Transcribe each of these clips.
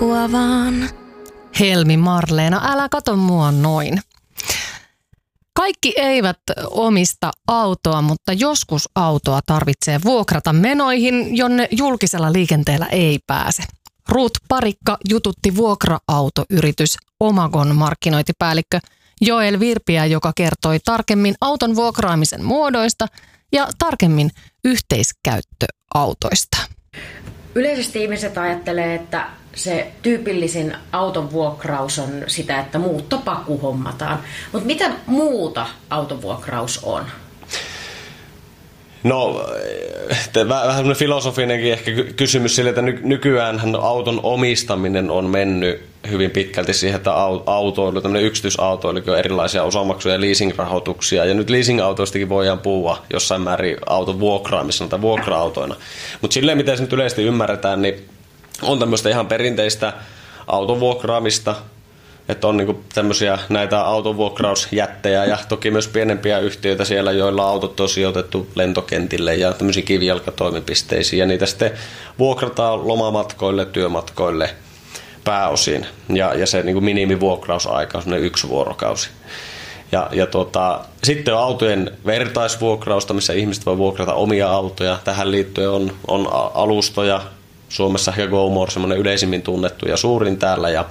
Potkua vaan. Helmi Marleena, älä kato mua noin. Kaikki eivät omista autoa, mutta joskus autoa tarvitsee vuokrata menoihin, jonne julkisella liikenteellä ei pääse. Ruut Parikka jututti vuokra-autoyritys Omagon markkinointipäällikkö Joel Virpiä, joka kertoi tarkemmin auton vuokraamisen muodoista ja tarkemmin yhteiskäyttöautoista. Yleisesti ihmiset ajattelee, että se tyypillisin auton vuokraus on sitä, että muuttopaku hommataan. Mutta mitä muuta autonvuokraus on? No, vähän semmoinen filosofinenkin ehkä kysymys sille, että nykyäänhän auton omistaminen on mennyt hyvin pitkälti siihen, että autoilu, tämmöinen yksityisautoilu on erilaisia osamaksuja ja leasingrahoituksia. Ja nyt leasingautoistakin voidaan puhua jossain määrin auton vuokraamisena tai vuokra-autoina. Mutta silleen, miten se nyt yleisesti ymmärretään, niin on tämmöistä ihan perinteistä auton vuokraamista. Että on niinku tämmöisiä näitä autovuokrausjättejä ja toki myös pienempiä yhtiöitä siellä, joilla autot on sijoitettu lentokentille ja tämmöisiin kivijalkatoimipisteisiin. Ja niitä sitten vuokrataan lomamatkoille, työmatkoille pääosin. Ja se niinku minimivuokrausaika on semmoinen 1 vuorokausi. Sitten on autojen vertaisvuokrausta, missä ihmiset voi vuokrata omia autoja. Tähän liittyen on alustoja. Suomessa ehkä GoMore, semmoinen yleisimmin tunnettu ja suurin täällä.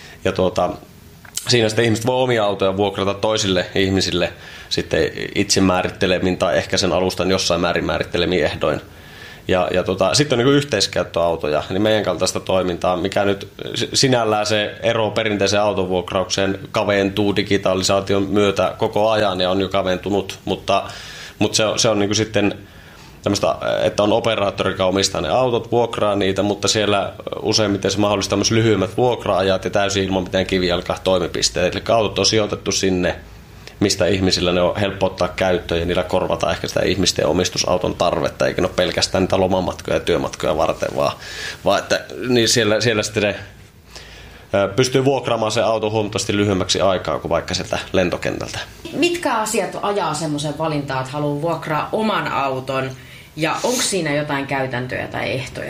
Siinä sitten ihmiset voi omia autoja vuokrata toisille ihmisille sitten itse määrittelemin tai ehkä sen alustan jossain määrin määrittelemiin ehdoin. Sitten on niin yhteiskäyttöautoja, niin meidän kaltaista toimintaa, mikä nyt sinällään se ero perinteiseen autonvuokraukseen kaventuu digitalisaation myötä koko ajan ja on jo kaventunut, mutta se on niin kuin sitten tämmöistä, että on operaattori, joka omistaa ne autot, vuokraa niitä, mutta siellä useimmiten se mahdollistaa myös lyhyemmät vuokra-ajat ja täysin ilman mitään kivijalka-toimipisteet. Eli autot on sijoitettu sinne, mistä ihmisillä ne on helppo ottaa käyttöön ja niillä korvataan ehkä sitä ihmisten omistusauton tarvetta, eikä ne ole pelkästään niitä lomamatkoja ja työmatkoja varten, vaan että niin siellä sitten ne pystyy vuokraamaan se auto huomattavasti lyhyemmäksi aikaa kuin vaikka sieltä lentokentältä. Mitkä asiat ajaa semmoisen valintaan, että haluaa vuokraa oman auton ja onko siinä jotain käytäntöjä tai ehtoja?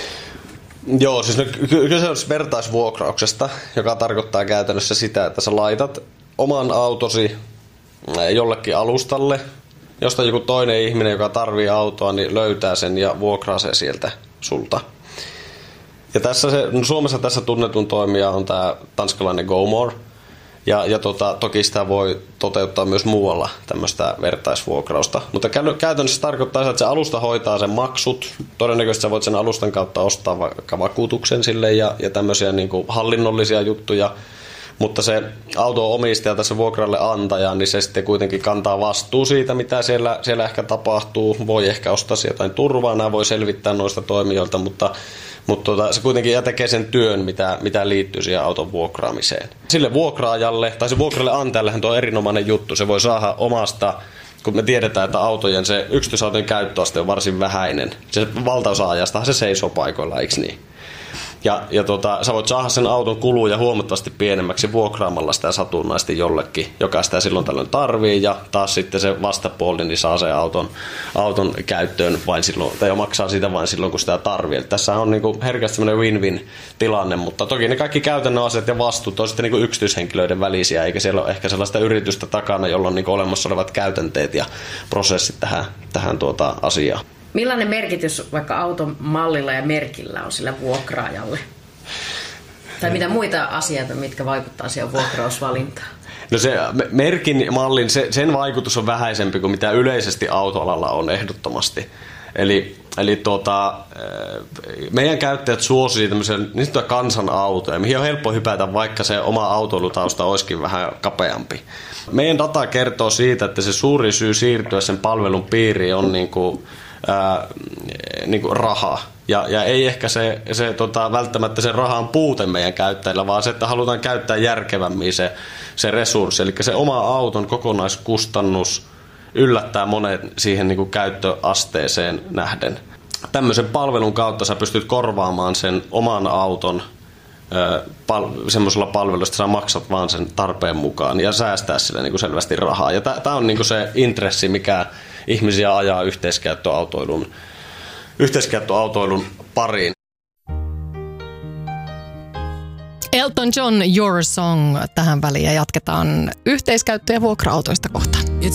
Joo, siis kyse on vertaisvuokrauksesta, joka tarkoittaa käytännössä sitä, että sä laitat oman autosi jollekin alustalle, josta joku toinen ihminen, joka tarvii autoa, niin löytää sen ja vuokraa sen sieltä sulta. Ja Suomessa tässä tunnetun toimija on tämä tanskalainen GoMore. Toki sitä voi toteuttaa myös muualla tämmöistä vertaisvuokrausta. Mutta käytännössä tarkoittaa, että se alusta hoitaa sen maksut. Todennäköisesti sä voit sen alustan kautta ostaa vaikka vakuutuksen sille ja tämmöisiä niin kuin hallinnollisia juttuja. Mutta se auto-omistaja tässä vuokralle antaja, niin se sitten kuitenkin kantaa vastuu siitä, mitä siellä ehkä tapahtuu. Voi ehkä ostaa jotain turvaa, nämä voi selvittää noista toimijoilta, mutta se kuitenkin tekee sen työn, mitä liittyy siihen auton vuokraamiseen. Sille vuokraajalle, tai se vuokralle antajallehan tuo on erinomainen juttu. Se voi saada omasta, kun me tiedetään, että se yksityisautojen käyttöaste on varsin vähäinen. Se valtaosa ajastahan se seisoo paikoilla, eikö niin? Ja sä voit saada sen auton kuluja huomattavasti pienemmäksi vuokraamalla sitä satunnaisesti jollekin, joka sitä silloin tällöin tarvii, ja taas sitten se vastapuoli niin saa sen auton käyttöön vain silloin, tai maksaa sitä vain silloin, kun sitä tarvii. Eli tässä on niin kuin herkästi semmoinen win-win tilanne, mutta toki ne kaikki käytännön asiat ja vastuut on sitten niin kuin yksityishenkilöiden välisiä, eikä siellä ole ehkä sellaista yritystä takana, jolla on niin kuin olemassa olevat käytänteet ja prosessit tähän asiaan. Millainen merkitys vaikka auton mallilla ja merkillä on sillä vuokraajalle? Tai mitä muita asioita, mitkä vaikuttaa siihen vuokrausvalintaan? No se merkin mallin, sen vaikutus on vähäisempi kuin mitä yleisesti autoalalla on ehdottomasti. Eli meidän käyttäjät suosii tämmöisiä niin sanottuja kansanautoja, mihin on helppo hypätä, vaikka se oma autoilutausta olisikin vähän kapeampi. Meidän data kertoo siitä, että se suuri syy siirtyä sen palvelun piiriin on niin kuin raha. Ja ei ehkä se välttämättä se rahan puute meidän käyttäjillä, vaan se, että halutaan käyttää järkevämmin se resurssi. Eli se oma auton kokonaiskustannus yllättää monet siihen niin kuin käyttöasteeseen nähden. Tämmöisen palvelun kautta sä pystyt korvaamaan sen oman auton semmoisella palvelulla, että sä maksat vaan sen tarpeen mukaan ja säästää sille niin kuin selvästi rahaa. Ja tämä on niin kuin se intressi, mikä ihmisiä ajaa yhteiskäyttöautoilun pariin. Elton John, Your Song tähän väliin ja jatketaan yhteiskäyttö- ja vuokra-autoista kohta.